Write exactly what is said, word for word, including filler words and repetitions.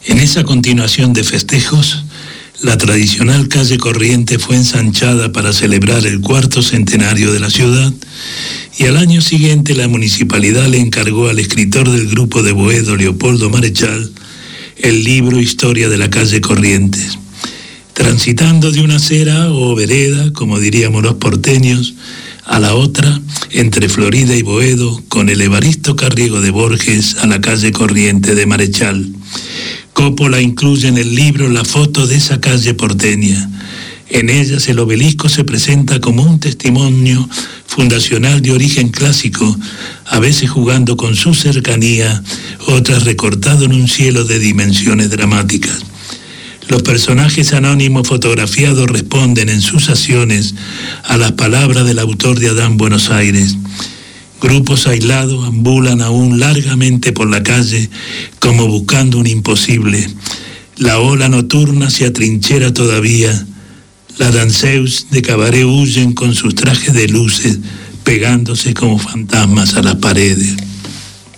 En esa continuación de festejos, la tradicional calle Corrientes fue ensanchada para celebrar el cuarto centenario de la ciudad, y al año siguiente la municipalidad le encargó al escritor del grupo de Boedo, Leopoldo Marechal, el libro Historia de la calle Corrientes. Transitando de una acera o vereda, como diríamos los porteños, a la otra, entre Florida y Boedo, con el Evaristo Carriego de Borges a la calle Corrientes de Marechal. Coppola incluye en el libro la foto de esa calle porteña. En ellas el obelisco se presenta como un testimonio fundacional de origen clásico, a veces jugando con su cercanía, otras recortado en un cielo de dimensiones dramáticas. Los personajes anónimos fotografiados responden en sus acciones a las palabras del autor de Adán Buenos Aires. Grupos aislados ambulan aún largamente por la calle como buscando un imposible. La ola nocturna se atrinchera todavía. Las danseus de cabaret huyen con sus trajes de luces, pegándose como fantasmas a las paredes.